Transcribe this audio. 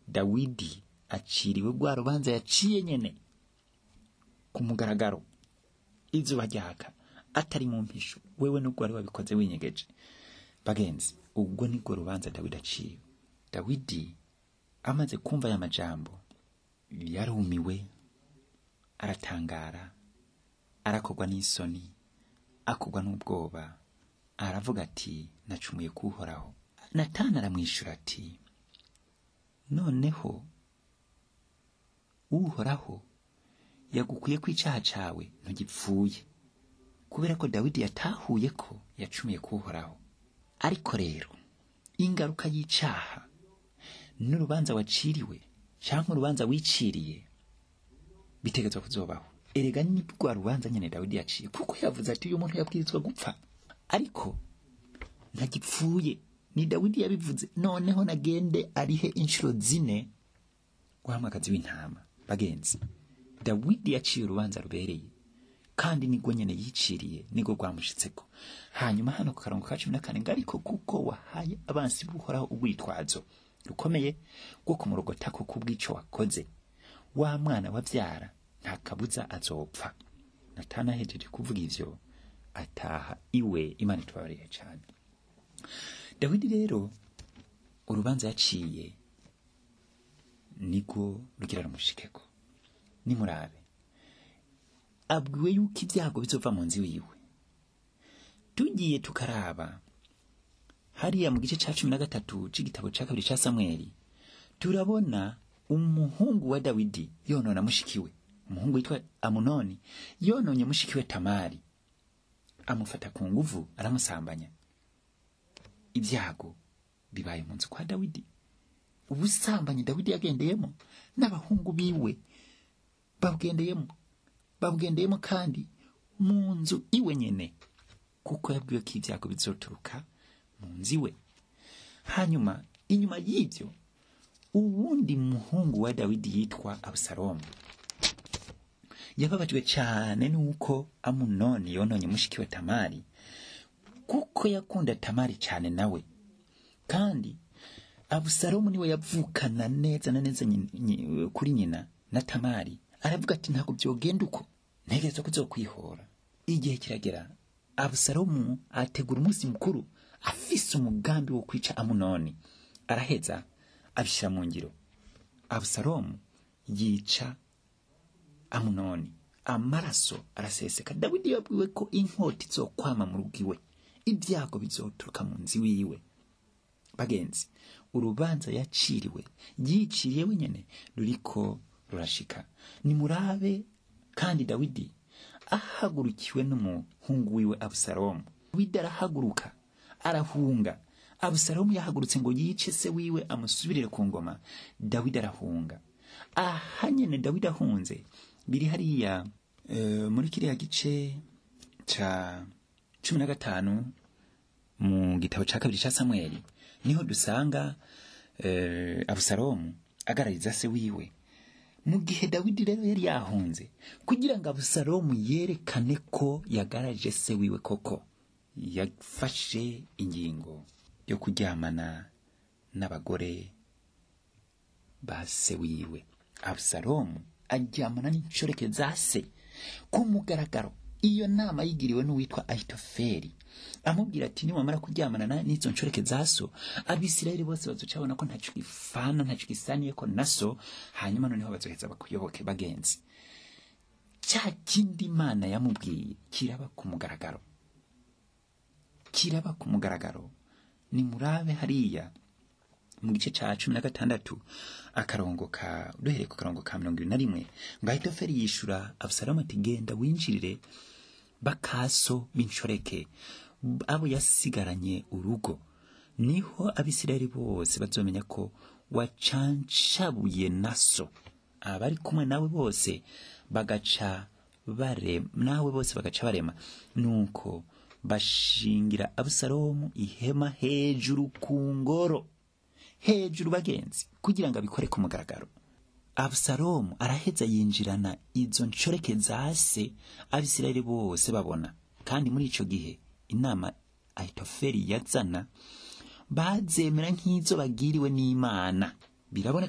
Dawidi aciriwe rwa rubanza yaciye nyene ku mugaragaro, izuba ryaka, atari mu mpisho, wewe n'ubwo wari wabikoze winyegeje. Bagenzi, ubwo nibwo rubanza Dawidi aciye. Dawidi amaze kumva aya majambo yarumiwe, aratangara, arakogwa n'isoni, akogwa n'ubwoba, aravuga ati nacumuye kuhoraho. Natani aramwishura ati noneho uhoraho yagukuye ko icyaha cawe ntugipfuye, kubera ko Dawidi yatahuye ko yacumuye kuhoraho. Ariko rero ingaruka y'icyaha n'urubanza waciriwe cyangwa urubanza wiciriye bitegetswe kuzobaho. Erega ni rwa rubanza nyene Dawidi yaciye, kuko yavuze ati uyu muntu yabwirizwa gupfa, ariko ntagipfuye. Ni Dawidi yabivuze. Noneho nagende arihe inshuro 4 guhamagazi w'intama. Bagenzi, Dawidi yaciye urubanza rubereye, kandi nigwo nyene yiciriye, nigwo rwamushitseko. Hanyuma hano ku karongo ka 14 ngariko kuko wahaye abansi buhoraho ubwitwazo rukomeye bwo kumurogota ko kubwico wakoze, wa mwana wavyara nta kabuza azopfa. Natana hejeje kuvuga ivyo ataha iwe. Imana itwabariye cyane. Dawidi rero urubanza yaciye niko rugira rumushikeko. Nimurabe, abwiwe yuko ibyago bizova mu nzi wiwe. Tugiye tukaraba hariya mu gice ca 13 c'igitabo ca 2 ca Samweli, turabona umuhungu wa Dawidi yonona mushikiwe. Umuhungu witwa Amunoni yononye mushikiwe Tamari, amufata ku nguvu, aramusambanya. Ibyago bibaye mu nzu kwa Dawidi. Ubusambanyi Dawidi yagendeyemo n'abahungu biwe babwendeyemo kandi mu nzu iwe nyene, kuko yabwiwe ko ibyago bizoturuka mu nzu iwe. Hanyuma inyuma y'ibyo, uwundi muhungu wa Dawidi yitwa Abusalomu yababajwe cyane nuko Amunoni yononye mushikiwe Tamari, kuko yakunda Tamari cyane nawe. Kandi Abusalomu niwe yavukana neza na neza kuri nyina na Tamari. Aravuga ati ntabwo byogenda uko, ntegerezwa kuzokwihora. Igihe kiragera, Abusalomu ategura umunsi mukuru, afise umugambi wo kwica Amunoni. Araheza abishira mu ngiro. Abusalomu yica Amunoni, amaraso araseseka. Dawidi yabwiwe ko inkota izokwama mu rugiwe, ibyago bizoturuka mu nzi wiwe. Bagenzi, urubanza yaciriwe yiciriye wenyene ruriko rurashika. Nimurabe kandi Dawidi ahagurukiwe n'umuhungu wiwe Abusalomu. Dawidi arahaguruka, arahunga. Abusalomu yahagurutse ngo yice se wiwe amusubirire ku ngoma. Dawidi arahunga. Ahanyene Dawidi ahunze biri hariya muri kiriya gice ca 15 mu gitabo ca 2 ca Samweli, niho dusanga Abusalomu agarariza se wiwe. Mu gihe Dawidi rero yari yahunze, kugira ngo Abusalomu yerekane ko yagaraje se wiwe koko, yafashe ingingo yo kuryamana n'abagore ba se wiwe. Abusalomu aryamana n'inshoreke za se ku mugaragaro. Iyo nama yigiriwe n'uwitwa Ahitofeli, amubwira ati niwamara kuryamana n'izo nshoreke za so, Abisirayeli bose bazocabona ko ntaco gifana, ntaco gisaniye ko naso, hanyuma noneho bazoheza bakuyoboke. Bagenzi, cya kindi Imana yamubwiye kiraba ku mugaragaro, kiraba ku mugaragaro. Nimurabe hariya mu gice ca 16 akarongo ka duhere ku karongo ka 21, ngo Ahitofeli yishura Abusalomu ati genda winjirire bakaso b'inshoreke abo yasigaranye urugo, niho Abisirayeli bose bazomenya ko wacanshabuye naso. Abari kumwe nawe bose bagaca barema. Nuko bashingira Abusalomu ihema hejuru ku ngoro, hejuru bagenzi, kugira ngo abikore ku mugaragaro. Abusalomu araheza yinjirana izo nshoreke za se, Abisirayeli bose babona. Kandi muri ico gihe inama Ahitofeli yazana bazemera nk'izo bagiriwe n'Imana. Biraboneka